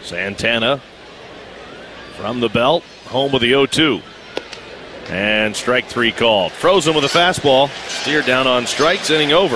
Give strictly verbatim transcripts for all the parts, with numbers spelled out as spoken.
Santana from the belt, home with the oh two. And strike three called. Frozen with a fastball. Steered down on strikes, inning over.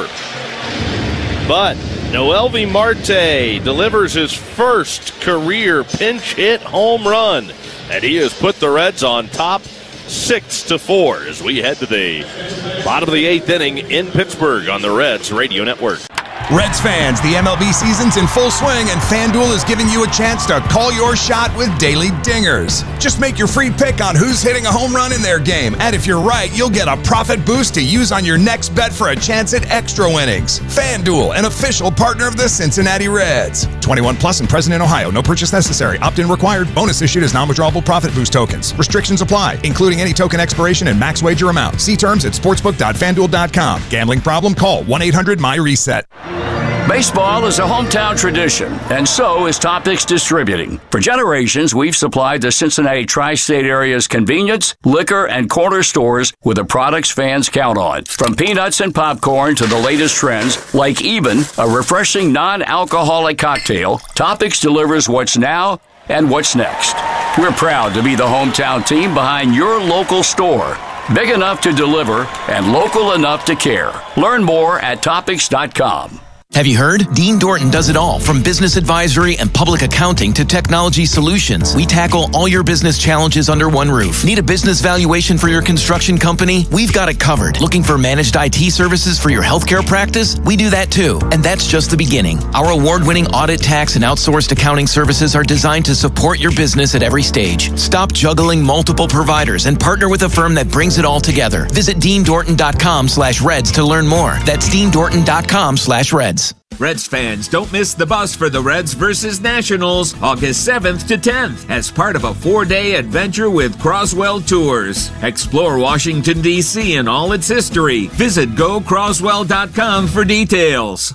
But Noelvi Marte delivers his first career pinch hit home run. And he has put the Reds on top six to four as we head to the bottom of the eighth inning in Pittsburgh on the Reds Radio Network. Reds fans, the M L B season's in full swing, and FanDuel is giving you a chance to call your shot with daily dingers. Just make your free pick on who's hitting a home run in their game, and if you're right, you'll get a profit boost to use on your next bet for a chance at extra winnings. FanDuel, an official partner of the Cincinnati Reds. twenty-one plus and present in Ohio. No purchase necessary. Opt-in required. Bonus issued as non-withdrawable profit boost tokens. Restrictions apply, including any token expiration and max wager amount. See terms at sportsbook dot fan duel dot com. Gambling problem? Call one eight hundred my reset. Baseball is a hometown tradition, and so is Topics Distributing. For generations, we've supplied the Cincinnati tri-state area's convenience, liquor, and corner stores with the products fans count on. From peanuts and popcorn to the latest trends, like Even, a refreshing non-alcoholic cocktail, Topics delivers what's now and what's next. We're proud to be the hometown team behind your local store. Big enough to deliver and local enough to care. Learn more at topics dot com. Have you heard? Dean Dorton does it all, from business advisory and public accounting to technology solutions. We tackle all your business challenges under one roof. Need a business valuation for your construction company? We've got it covered. Looking for managed I T services for your healthcare practice? We do that too. And that's just the beginning. Our award-winning audit, tax, and outsourced accounting services are designed to support your business at every stage. Stop juggling multiple providers and partner with a firm that brings it all together. Visit dean dorton dot com slash reds to learn more. That's dean dorton dot com slash reds. Reds fans, don't miss the bus for the Reds versus Nationals, August seventh to tenth, as part of a four-day adventure with Croswell Tours. Explore Washington, D C and all its history. Visit go croswell dot com for details.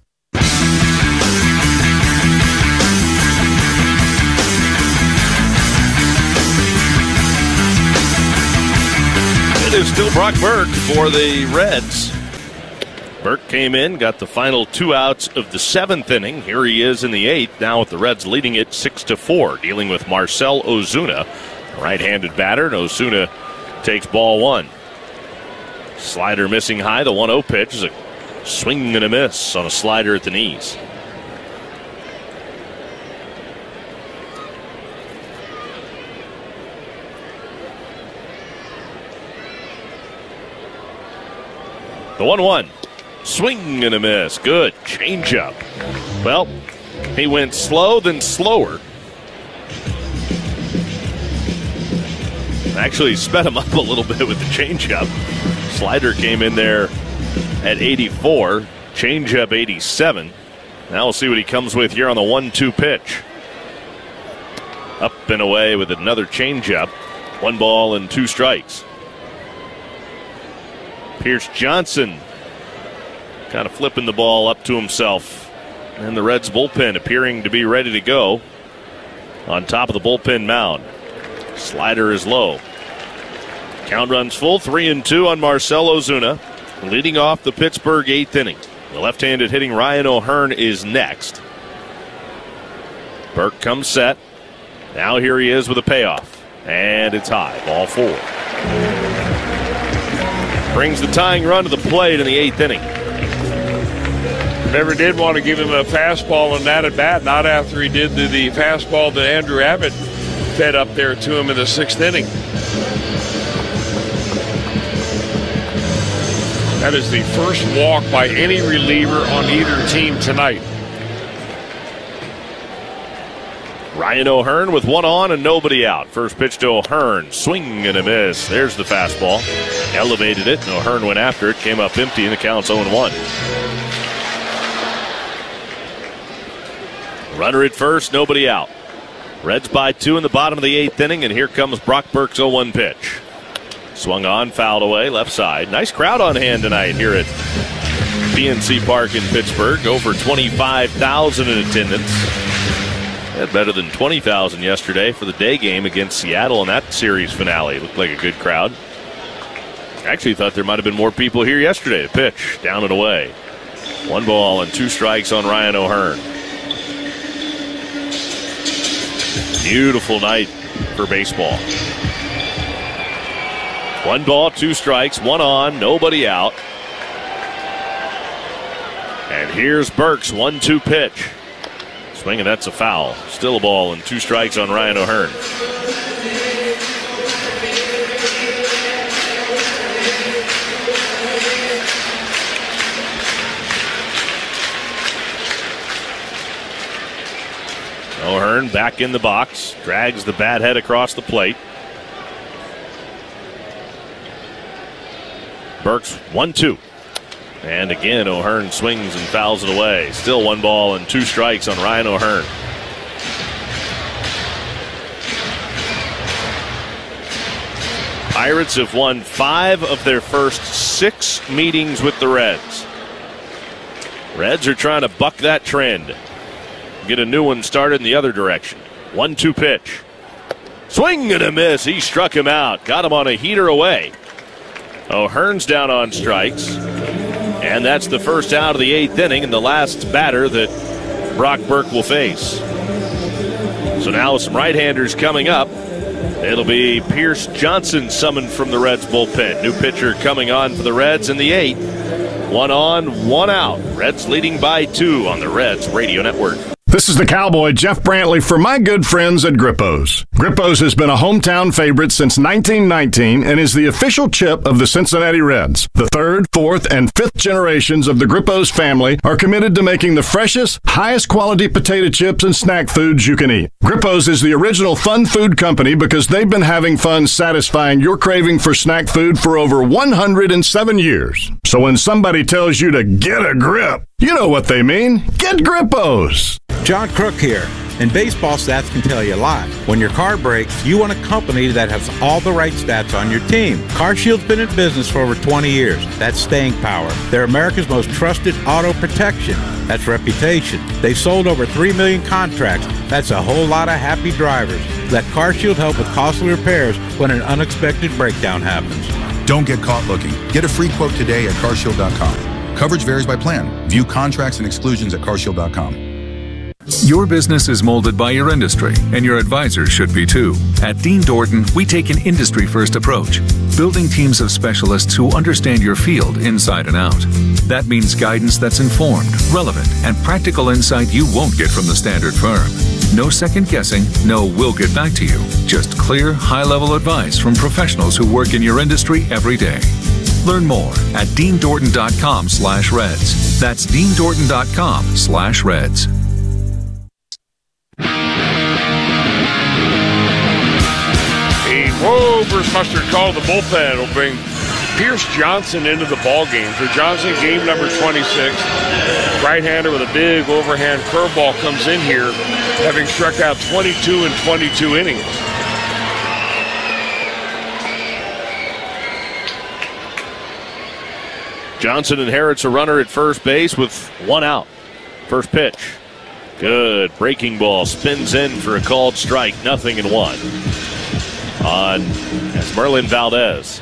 It is still Brock Burke for the Reds. Burke came in, got the final two outs of the seventh inning. Here he is in the eighth, now with the Reds leading it six to four, dealing with Marcell Ozuna, a right-handed batter, and Ozuna takes ball one. Slider missing high, the one oh pitch is a swing and a miss on a slider at the knees. The one one. Swing and a miss. Good. Changeup. Well, he went slow, then slower. Actually sped him up a little bit with the changeup. Slider came in there at eighty-four. Changeup eighty-seven. Now we'll see what he comes with here on the one two pitch. Up and away with another changeup. One ball and two strikes. Pierce Johnson kind of flipping the ball up to himself. And the Reds bullpen appearing to be ready to go on top of the bullpen mound. Slider is low. Count runs full, three and two on Marcell Ozuna, leading off the Pittsburgh eighth inning. The left-handed hitting Ryan O'Hearn is next. Burke comes set. Now here he is with a payoff. And it's high, ball four. Brings the tying run to the plate in the eighth inning. Never did want to give him a fastball in that at bat, not after he did the, the fastball that Andrew Abbott fed up there to him in the sixth inning. That is the first walk by any reliever on either team tonight. Ryan O'Hearn with one on and nobody out. First pitch to O'Hearn. Swing and a miss. There's the fastball. Elevated it, and O'Hearn went after it. Came up empty, and the count's oh and one. Runner at first, nobody out. Reds by two in the bottom of the eighth inning, and here comes Brock Burke's oh one pitch. Swung on, fouled away, left side. Nice crowd on hand tonight here at P N C Park in Pittsburgh. Over twenty-five thousand in attendance. Had better than twenty thousand yesterday for the day game against Seattle in that series finale. Looked like a good crowd. Actually thought there might have been more people here yesterday. The pitch, down and away. One ball and two strikes on Ryan O'Hearn. Beautiful night for baseball. One ball, two strikes, one on, nobody out. And here's Burks, one two pitch. Swing, and that's a foul. Still a ball and two strikes on Ryan O'Hearn. O'Hearn back in the box, drags the bat head across the plate. Burks, one two. And again, O'Hearn swings and fouls it away. Still one ball and two strikes on Ryan O'Hearn. Pirates have won five of their first six meetings with the Reds. Reds are trying to buck that trend. Get a new one started in the other direction. one two pitch. Swing and a miss. He struck him out. Got him on a heater away. O'Hearn's down on strikes. And that's the first out of the eighth inning and the last batter that Brock Burke will face. So now with some right-handers coming up, it'll be Pierce Johnson summoned from the Reds bullpen. New pitcher coming on for the Reds in the eighth. One on, one out. Reds leading by two on the Reds Radio Network. This is the Cowboy, Jeff Brantley, for my good friends at Grippo's. Grippo's has been a hometown favorite since nineteen nineteen and is the official chip of the Cincinnati Reds. The third, fourth, and fifth generations of the Grippo's family are committed to making the freshest, highest quality potato chips and snack foods you can eat. Grippo's is the original fun food company because they've been having fun satisfying your craving for snack food for over one hundred seven years. So when somebody tells you to get a grip, you know what they mean. Get Grippo's. John Crook here. And baseball stats can tell you a lot. When your car breaks, you want a company that has all the right stats on your team. CarShield's been in business for over twenty years. That's staying power. They're America's most trusted auto protection. That's reputation. They've sold over three million contracts. That's a whole lot of happy drivers. Let CarShield help with costly repairs when an unexpected breakdown happens. Don't get caught looking. Get a free quote today at car shield dot com. Coverage varies by plan. View contracts and exclusions at car shield dot com. Your business is molded by your industry, and your advisors should be too. At Dean Dorton, we take an industry-first approach, building teams of specialists who understand your field inside and out. That means guidance that's informed, relevant, and practical insight you won't get from the standard firm. No second guessing, no we'll get back to you. Just clear, high-level advice from professionals who work in your industry every day. Learn more at dean dorton dot com slash reds. That's dean dorton dot com slash reds. Whoa, Bruce Mustard called the bullpen. Will bring Pierce Johnson into the ballgame. For Johnson, game number twenty-six. Right-hander with a big overhand curveball comes in here, having struck out twenty-two in twenty-two innings. Johnson inherits a runner at first base with one out. First pitch. Good breaking ball. Spins in for a called strike. Nothing in one. On that's Merlin Valdez.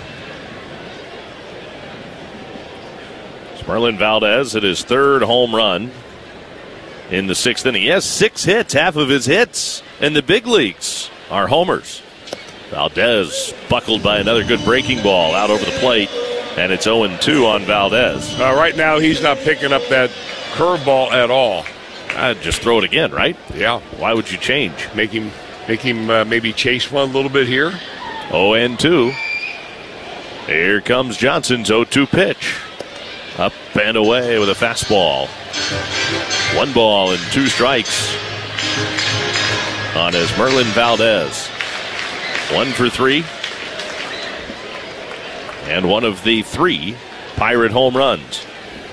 It's Merlin Valdez at his third home run in the sixth inning. He has six hits. Half of his hits in the big leagues are homers. Valdez buckled by another good breaking ball out over the plate, and it's oh and two on Valdez. Uh, right now, he's not picking up that curveball at all. I'd just throw it again, right? Yeah. Why would you change? Make him... Make him uh, maybe chase one a little bit here. oh and two. Here comes Johnson's oh two pitch. Up and away with a fastball. One ball and two strikes on Esmerlin Valdez. One for three. And one of the three Pirate home runs.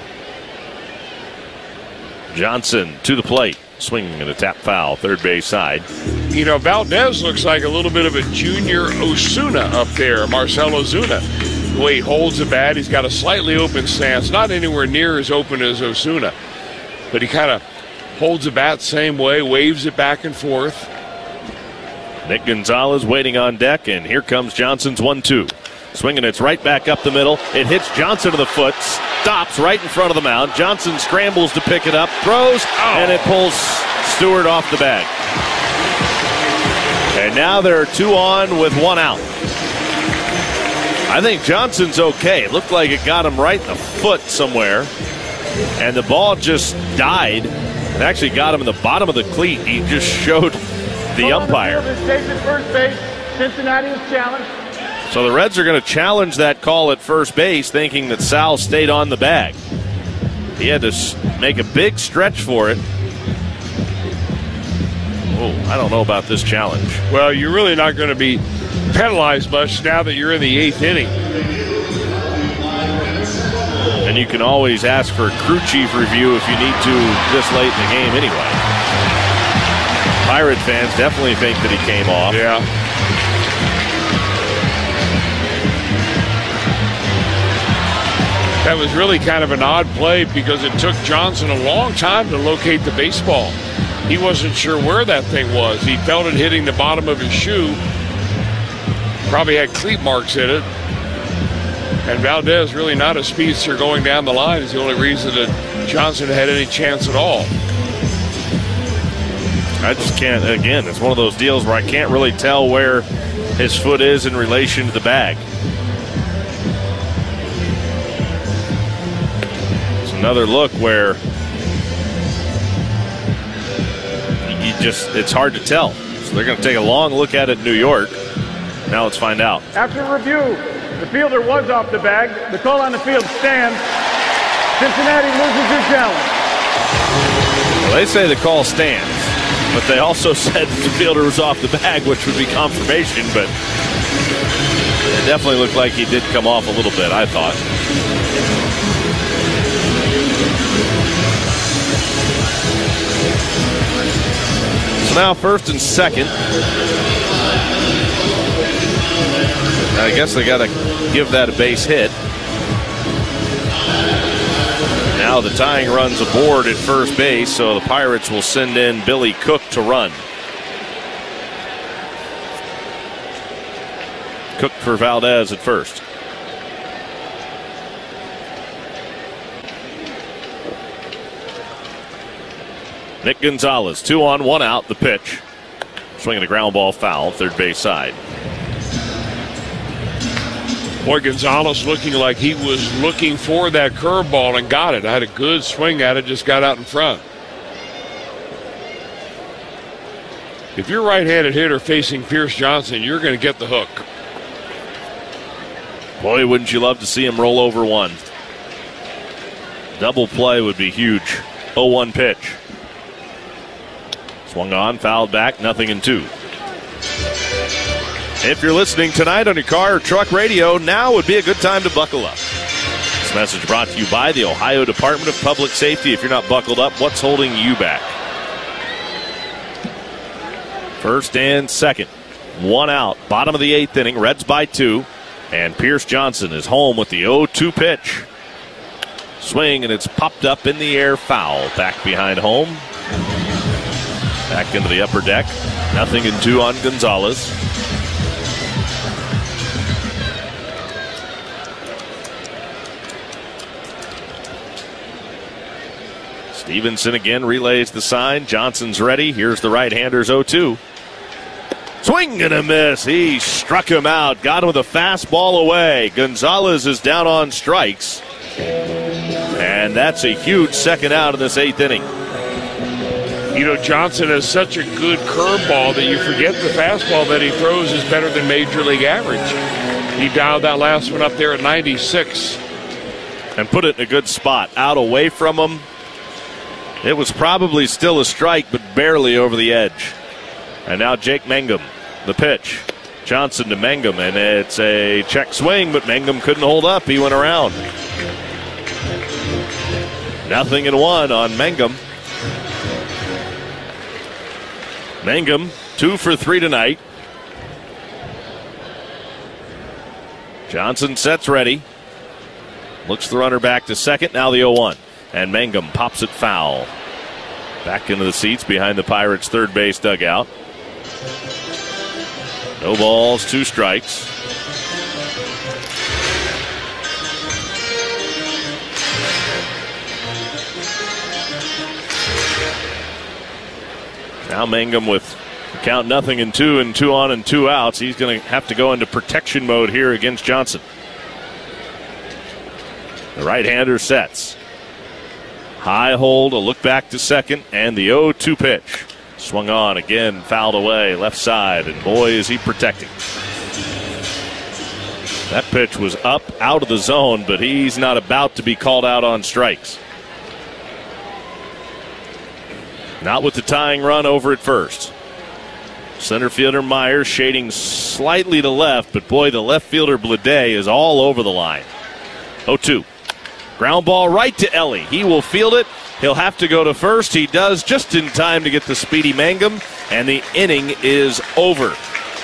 Johnson to the plate. Swinging and a tap foul, third base side. You know, Valdez looks like a little bit of a junior Osuna up there, Marcell Ozuna. The way he holds the bat, he's got a slightly open stance, not anywhere near as open as Osuna. But he kind of holds the bat same way, waves it back and forth. Nick Gonzalez waiting on deck, and here comes Johnson's one two. Swinging, it's right back up the middle. It hits Johnson to the foot, stops right in front of the mound. Johnson scrambles to pick it up, throws, oh. and it pulls Stewart off the bag. And now they're two on with one out. I think Johnson's okay. It looked like it got him right in the foot somewhere. And the ball just died. It actually got him in the bottom of the cleat. He just showed the umpire. First base. Cincinnati is challenged. So the Reds are going to challenge that call at first base, thinking that Sal stayed on the bag. He had to make a big stretch for it. Oh, I don't know about this challenge. Well, you're really not going to be penalized much now that you're in the eighth inning. And you can always ask for a crew chief review if you need to this late in the game anyway. Pirate fans definitely think that he came off. Yeah. That was really kind of an odd play because it took Johnson a long time to locate the baseball. He wasn't sure where that thing was. He felt it hitting the bottom of his shoe. Probably had cleat marks in it. And Valdez, really not a speedster going down the line, is the only reason that Johnson had any chance at all. I just can't, again, it's one of those deals where I can't really tell where his foot is in relation to the bag. It's another look where you just, it's hard to tell. So they're going to take a long look at it in New York. Now let's find out. After review, the fielder was off the bag. The call on the field stands. Cincinnati loses their challenge. Well, they say the call stands, but they also said the fielder was off the bag, which would be confirmation, but it definitely looked like he did come off a little bit, I thought. So now first and second. I guess they got to give that a base hit. Now the tying run's aboard at first base, so the Pirates will send in Billy Cook to run. Cook for Valdez at first. Nick Gonzalez, two on, one out, the pitch. Swinging a ground ball foul, third base side. Boy, Gonzalez looking like he was looking for that curveball and got it. I had a good swing at it, just got out in front. If you're a right-handed hitter facing Pierce Johnson, you're going to get the hook. Boy, wouldn't you love to see him roll over one. Double play would be huge. oh one pitch. Swung on, fouled back, nothing in two. If you're listening tonight on your car or truck radio, now would be a good time to buckle up. This message brought to you by the Ohio Department of Public Safety. If you're not buckled up, what's holding you back? First and second. One out. Bottom of the eighth inning. Reds by two. And Pierce Johnson is home with the oh two pitch. Swing, and it's popped up in the air. Foul. Back behind home. Back into the upper deck. Nothing in two on Gonzalez. Stevenson again relays the sign. Johnson's ready. Here's the right-hander's oh two. Swing and a miss. He struck him out. Got him with a fastball away. Gonzalez is down on strikes. And that's a huge second out in this eighth inning. You know, Johnson has such a good curveball that you forget the fastball that he throws is better than Major League average. He dialed that last one up there at ninety-six. And put it in a good spot. Out away from him. It was probably still a strike, but barely over the edge. And now Jake Mangum, the pitch. Johnson to Mangum, and it's a check swing, but Mangum couldn't hold up. He went around. Nothing in one on Mangum. Mangum, two for three tonight. Johnson sets ready. Looks the runner back to second. Now the oh one. And Mangum pops it foul. Back into the seats behind the Pirates' third base dugout. No balls, two strikes. Now Mangum with Count nothing and two and two on and two outs. He's going to have to go into protection mode here against Johnson. The right-hander sets. High hold, a look back to second, and the oh two pitch. Swung on again, fouled away, left side, and boy, is he protecting. That pitch was up, out of the zone, but he's not about to be called out on strikes. Not with the tying run over at first. Center fielder Myers shading slightly to left, but boy, the left fielder Blade is all over the line. oh two. Ground ball right to Ellie. He will field it. He'll have to go to first. He does just in time to get the speedy Mangum, and the inning is over.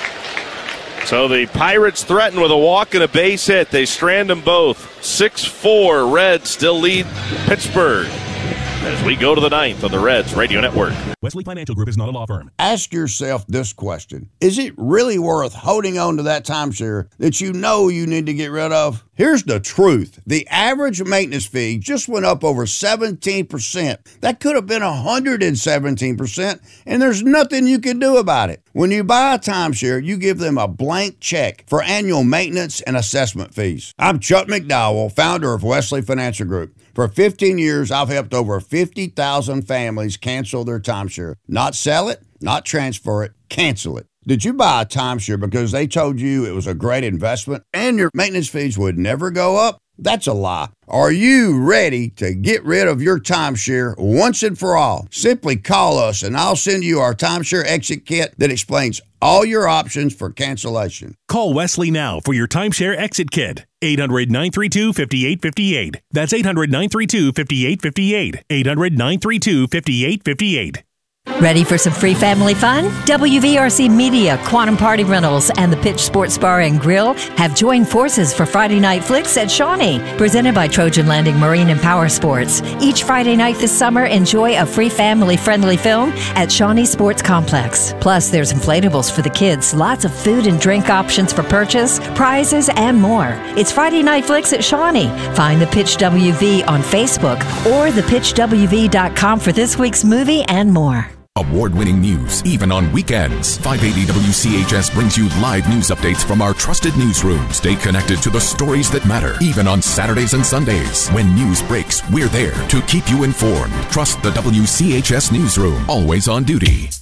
So the Pirates threaten with a walk and a base hit. They strand them both. six four. Reds still lead Pittsburgh as we go to the ninth on the Reds Radio Network. Wesley Financial Group is not a law firm. Ask yourself this question. Is it really worth holding on to that timeshare that you know you need to get rid of? Here's the truth. The average maintenance fee just went up over seventeen percent. That could have been one hundred seventeen percent, and there's nothing you can do about it. When you buy a timeshare, you give them a blank check for annual maintenance and assessment fees. I'm Chuck McDowell, founder of Wesley Financial Group. For fifteen years, I've helped over fifty thousand families cancel their timeshare. Not sell it, not transfer it, cancel it. Did you buy a timeshare because they told you it was a great investment and your maintenance fees would never go up? That's a lie. Are you ready to get rid of your timeshare once and for all? Simply call us and I'll send you our timeshare exit kit that explains all your options for cancellation. Call Wesley now for your timeshare exit kit. eight hundred, nine three two, five eight five eight. That's eight hundred, nine three two, five eight five eight. eight hundred, nine three two, five eight five eight. Ready for some free family fun? W V R C Media, Quantum Party Rentals, and the Pitch Sports Bar and Grill have joined forces for Friday Night Flicks at Shawnee, presented by Trojan Landing Marine and Power Sports. Each Friday night this summer, enjoy a free family-friendly film at Shawnee Sports Complex. Plus, there's inflatables for the kids, lots of food and drink options for purchase, prizes, and more. It's Friday Night Flicks at Shawnee. Find the Pitch W V on Facebook or the pitch w v dot com for this week's movie and more. Award-winning news, even on weekends. five eighty W C H S brings you live news updates from our trusted newsroom. Stay connected to the stories that matter, even on Saturdays and Sundays. When news breaks, we're there to keep you informed. Trust the W C H S newsroom, always on duty.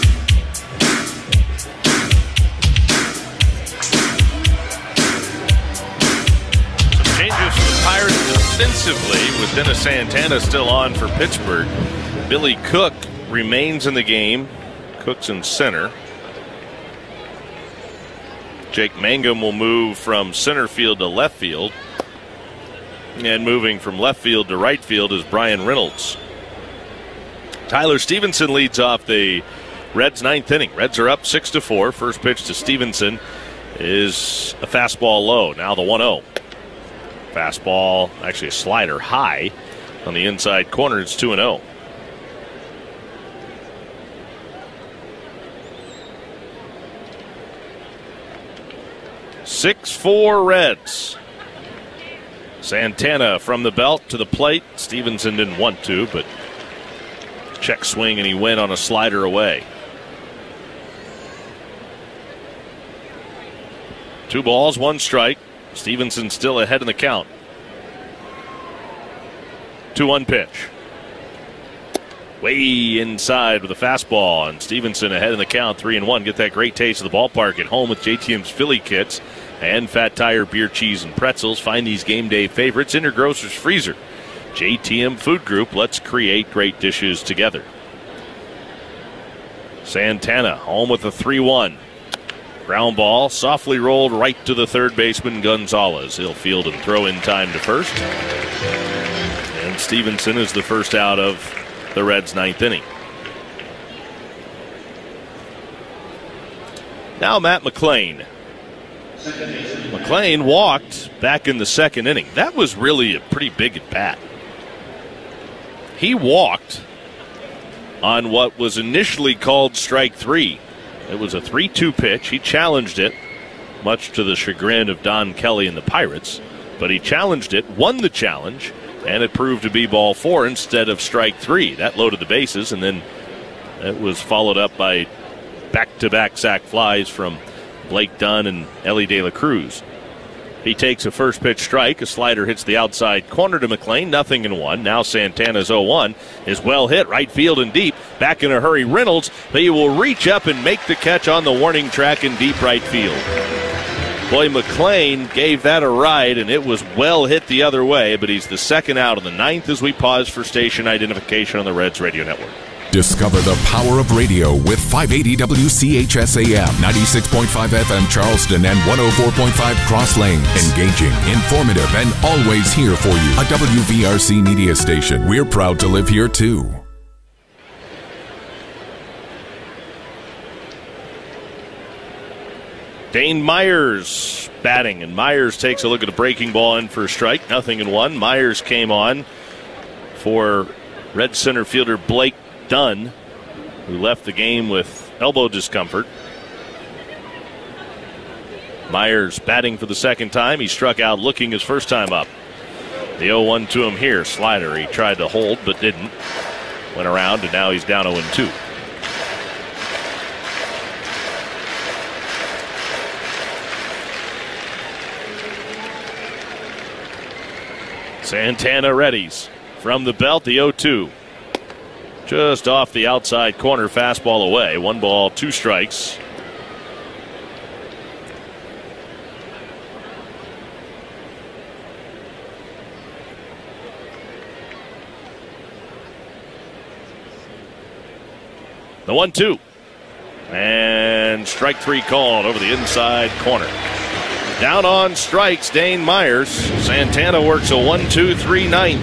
Some changes for the Pirates defensively, with Dennis Santana still on for Pittsburgh. Billy Cook remains in the game. Cook's in center. Jake Mangum will move from center field to left field. And moving from left field to right field is Brian Reynolds. Tyler Stevenson leads off the Reds' ninth inning. Reds are up six to four. First pitch to Stevenson is a fastball low. Now the one oh. Fastball, actually a slider high on the inside corner. It's two and oh. six four Reds. Santana from the belt to the plate. Stevenson didn't want to, but check swing and he went on a slider away. Two balls, one strike. Stevenson still ahead in the count. two one pitch. Way inside with a fastball, and Stevenson ahead in the count, three and one. Get that great taste of the ballpark at home with J T M's Philly Kits and Fat Tire beer, cheese, and pretzels. Find these game day favorites in your grocer's freezer. J T M Food Group, let's create great dishes together. Santana home with a three one. Ground ball, softly rolled right to the third baseman, Gonzalez. He'll field and throw in time to first. And Stevenson is the first out of the Reds' ninth inning. Now Matt McLean. McLean walked back in the second inning. That was really a pretty big at bat. He walked on what was initially called strike three. It was a three two pitch. He challenged it, much to the chagrin of Don Kelly and the Pirates. But he challenged it, won the challenge, and it proved to be ball four instead of strike three. That loaded the bases, and then it was followed up by back-to-back sack flies from Blake Dunn and Ellie De La Cruz. He takes a first pitch strike. A slider hits the outside corner to McLean. Nothing in one. Now Santana's oh one is well hit. Right field and deep. Back in a hurry, Reynolds. But he will reach up and make the catch on the warning track in deep right field. Boy, McLean gave that a ride, and it was well hit the other way. But he's the second out of the ninth as we pause for station identification on the Reds Radio Network. Discover the power of radio with five eighty W C H S A M, ninety-six point five F M Charleston, and one oh four point five Cross Lanes. Engaging, informative, and always here for you. A W V R C media station. We're proud to live here, too. Dane Myers batting, and Myers takes a look at a breaking ball in for a strike. Nothing in one. Myers came on for Red center fielder Blake Dunn, who left the game with elbow discomfort. Myers batting for the second time. He struck out looking his first time up. The oh one to him here. Slider he tried to hold but didn't. Went around and now he's down oh two. Santana readies from the belt. The oh two. Just off the outside corner, fastball away. One ball, two strikes. The one two. And strike three called over the inside corner. Down on strikes, Dane Myers. Santana works a one two three ninth.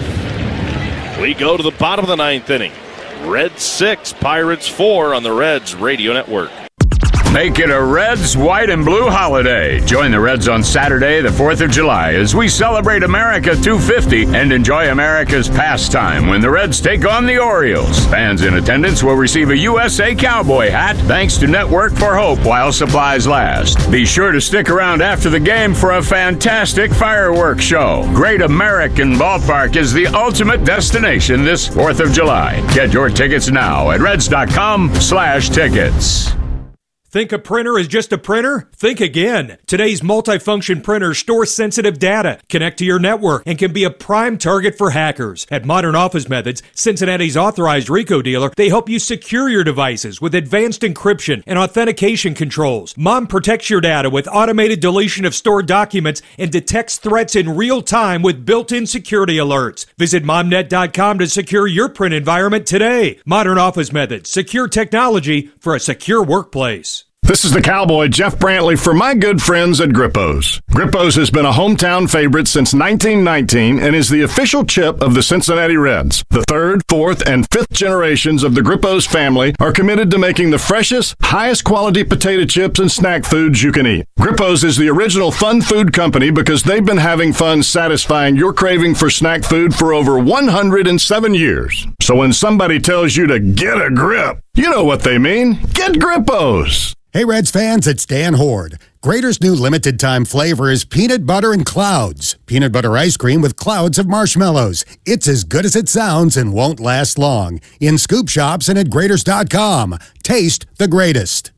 We go to the bottom of the ninth inning. Reds six, Pirates four on the Reds Radio Network. Make it a Reds white and blue holiday. Join the Reds on Saturday, the fourth of July, as we celebrate America two fifty and enjoy America's pastime when the Reds take on the Orioles. Fans in attendance will receive a U S A Cowboy hat thanks to Network for Hope while supplies last. Be sure to stick around after the game for a fantastic fireworks show. Great American Ballpark is the ultimate destination this fourth of July. Get your tickets now at reds.com slash tickets. Think a printer is just a printer? Think again. Today's multifunction printers store sensitive data, connect to your network, and can be a prime target for hackers. At Modern Office Methods, Cincinnati's authorized RICO dealer, they help you secure your devices with advanced encryption and authentication controls. Mom protects your data with automated deletion of stored documents and detects threats in real time with built-in security alerts. Visit momnet dot com to secure your print environment today. Modern Office Methods, secure technology for a secure workplace. This is the Cowboy, Jeff Brantley, for my good friends at Grippos. Grippos has been a hometown favorite since nineteen nineteen and is the official chip of the Cincinnati Reds. The third, fourth, and fifth generations of the Grippos family are committed to making the freshest, highest quality potato chips and snack foods you can eat. Grippos is the original fun food company because they've been having fun satisfying your craving for snack food for over one hundred seven years. So when somebody tells you to get a grip, you know what they mean. Get Grippos. Hey Reds fans, it's Dan Horde. Grater's new limited time flavor is peanut butter and clouds. Peanut butter ice cream with clouds of marshmallows. It's as good as it sounds and won't last long. In scoop shops and at graters dot com. Taste the greatest.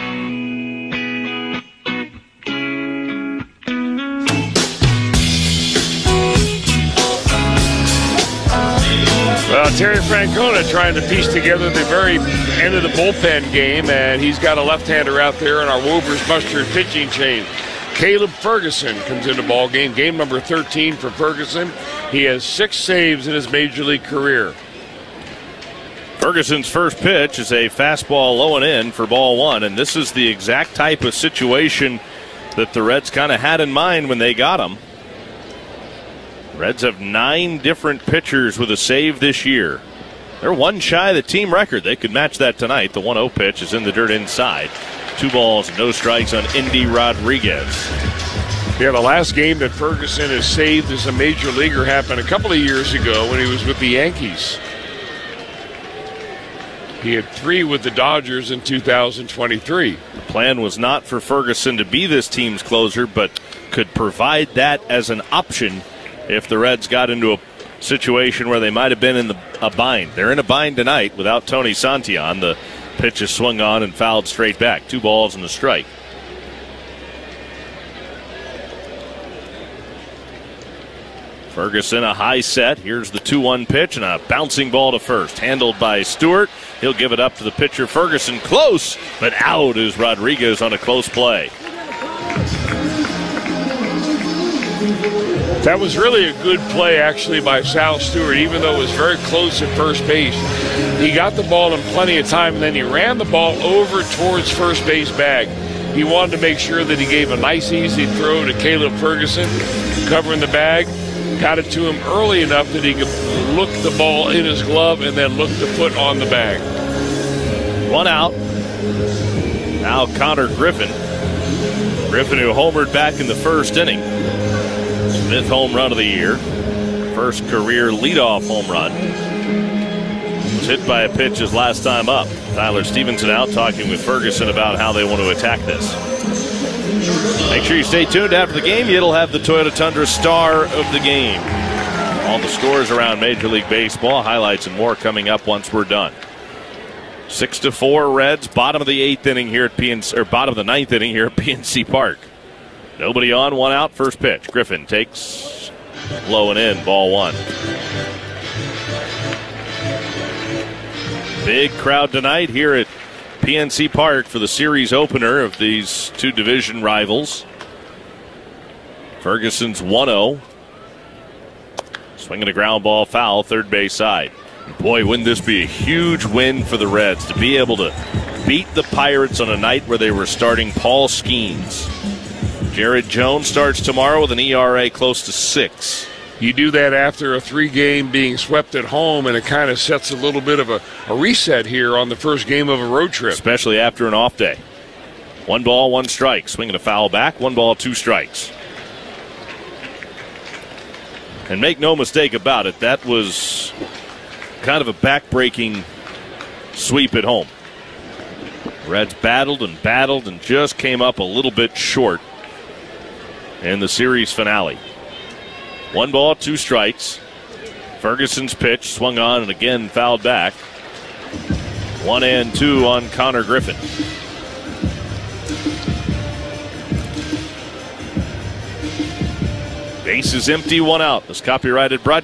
Well, Terry Francona trying to piece together the very end of the bullpen game, and he's got a left-hander out there in our Wober's Mustard pitching chain. Caleb Ferguson comes into ball game, game number thirteen for Ferguson. He has six saves in his major league career. Ferguson's first pitch is a fastball low and in for ball one, and this is the exact type of situation that the Reds kind of had in mind when they got him. Reds have nine different pitchers with a save this year. They're one shy of the team record. They could match that tonight. The one oh pitch is in the dirt inside. Two balls, no strikes on Indy Rodriguez. Yeah, the last game that Ferguson has saved as a major leaguer happened a couple of years ago when he was with the Yankees. He had three with the Dodgers in two thousand twenty-three. The plan was not for Ferguson to be this team's closer, but could provide that as an option if the Reds got into a situation where they might have been in the, a bind. They're in a bind tonight without Tony Santillan. The Pitch is swung on and fouled straight back. Two balls and a strike. Ferguson, a high set. Here's the two one pitch and a bouncing ball to first. Handled by Stewart. He'll give it up to the pitcher, Ferguson. Close, but out is Rodriguez on a close play. That was really a good play, actually, by Sal Stewart, even though it was very close at first base. He got the ball in plenty of time, and then he ran the ball over towards first base bag. He wanted to make sure that he gave a nice, easy throw to Caleb Ferguson, covering the bag. Got it to him early enough that he could look the ball in his glove and then look the foot on the bag. One out. Now Connor Griffin. Griffin, who homered back in the first inning. Fifth home run of the year. First career leadoff home run. Was hit by a pitch his last time up. Tyler Stevenson out talking with Ferguson about how they want to attack this. Make sure you stay tuned after the game. It'll have the Toyota Tundra star of the game. All the scores around Major League Baseball, highlights and more coming up once we're done. Six to four Reds, bottom of the eighth inning here at P N C, or bottom of the ninth inning here at P N C Park. Nobody on, one out, first pitch. Griffin takes low and in, ball one. Big crowd tonight here at P N C Park for the series opener of these two division rivals. Ferguson's one oh. Swinging a ground ball foul, third base side. Boy, wouldn't this be a huge win for the Reds to be able to beat the Pirates on a night where they were starting Paul Skeens. Jared Jones starts tomorrow with an E R A close to six. You do that after a three-game being swept at home, and it kind of sets a little bit of a, a reset here on the first game of a road trip. Especially after an off day. One ball, one strike. Swinging a foul back, one ball, two strikes. And make no mistake about it, that was kind of a back-breaking sweep at home. Reds battled and battled and just came up a little bit short in the series finale. One ball, two strikes. Ferguson's pitch swung on and again fouled back. One and two on Connor Griffin. Base is empty, one out. This copyrighted broadcast